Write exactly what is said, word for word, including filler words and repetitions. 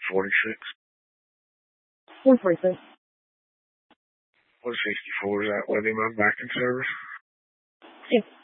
forty-six. one forty-six. one sixty-four, is that where they went back in service? Yes.